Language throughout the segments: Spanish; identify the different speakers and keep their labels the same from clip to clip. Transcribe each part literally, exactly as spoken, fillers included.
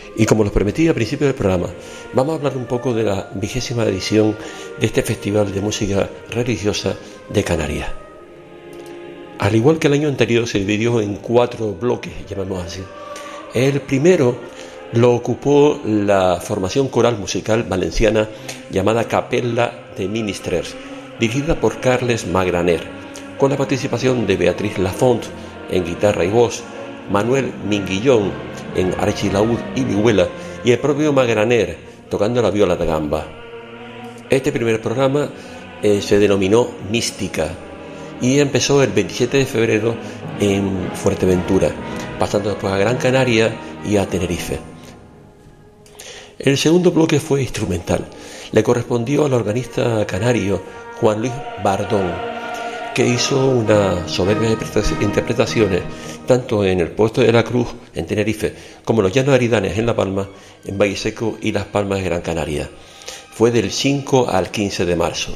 Speaker 1: Y como los prometí al principio del programa, vamos a hablar un poco de la vigésima edición de este Festival de Música Religiosa de Canarias. Al igual que el año anterior, se dividió en cuatro bloques, llamamos así. El primero lo ocupó la formación coral musical valenciana llamada Capella de Ministers, dirigida por Carles Magraner, con la participación de Beatriz Lafont en guitarra y voz, Manuel Minguillón en archilaúd y vihuela y el propio Magraner tocando la viola da gamba. Este primer programa eh, se denominó Mística y empezó el veintisiete de febrero en Fuerteventura, pasando después a Gran Canaria y a Tenerife. El segundo bloque fue instrumental. Le correspondió al organista canario Juan Luis Bardón, que hizo una soberbia interpretaciones tanto en el Puerto de la Cruz en Tenerife como en los Llanos Aridanes en La Palma, en Valle Seco y Las Palmas de Gran Canaria. Fue del cinco al quince de marzo.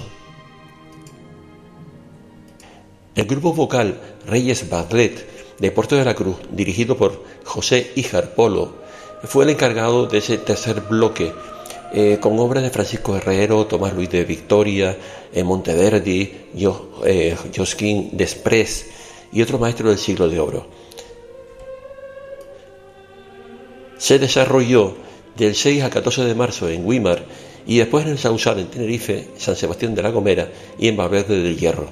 Speaker 1: El grupo vocal Reyes Ballet de Puerto de la Cruz, dirigido por José Híjar Polo, fue el encargado de ese tercer bloque, eh, con obras de Francisco Herrero, Tomás Luis de Victoria, eh, Monteverdi, jo, eh, Josquin Desprez y otros maestros del siglo de oro. Se desarrolló del seis al catorce de marzo en Güímar y después en el Sausal en Tenerife, San Sebastián de la Gomera y en Valverde del Hierro.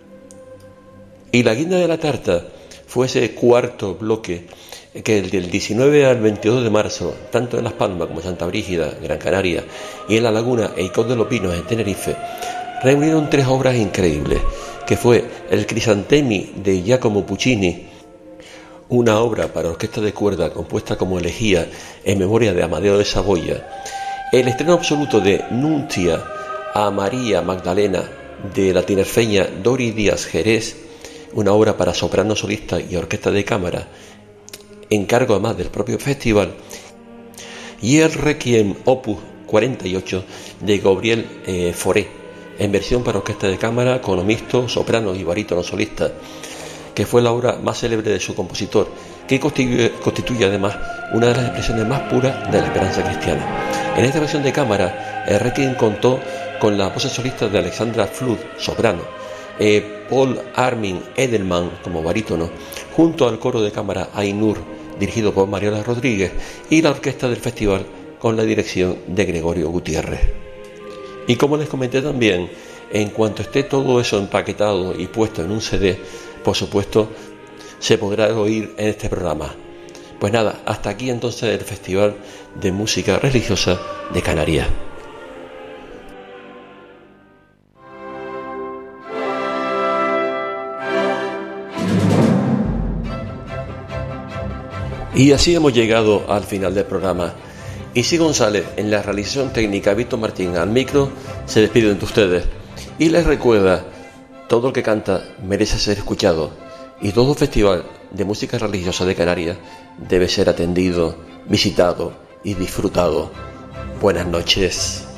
Speaker 1: Y la guinda de la tarta fue ese cuarto bloque que el del diecinueve al veintidós de marzo, tanto en Las Palmas como en Santa Brígida, Gran Canaria, y en La Laguna e Icod de los Pinos en Tenerife, reunieron tres obras increíbles, que fue el Crisantemi de Giacomo Puccini, una obra para orquesta de cuerda compuesta como elegía en memoria de Amadeo de Saboya, el estreno absoluto de Nuntia a María Magdalena de la tinerfeña Dori Díaz Jerez, una obra para soprano solista y orquesta de cámara, encargo además del propio festival, y el Requiem Opus cuarenta y ocho de Gabriel eh, Fauré, en versión para orquesta de cámara, con mixto, soprano y barítono solista, que fue la obra más célebre de su compositor, que constituye, constituye además una de las expresiones más puras de la esperanza cristiana. En esta versión de cámara, el Requiem contó con la voz solista de Alexandra Flood, soprano, eh, Paul Armin Edelman como barítono, junto al coro de cámara Ainur, dirigido por Mariola Rodríguez, y la orquesta del festival con la dirección de Gregorio Gutiérrez. Y como les comenté también, en cuanto esté todo eso empaquetado y puesto en un C D, por supuesto, se podrá oír en este programa. Pues nada, hasta aquí entonces el Festival de Música Religiosa de Canarias. Y así hemos llegado al final del programa. Isi González en la realización técnica, Víctor Martín al micro, se despiden de ustedes y les recuerda: todo el que canta merece ser escuchado y todo festival de música religiosa de Canarias debe ser atendido, visitado y disfrutado. Buenas noches.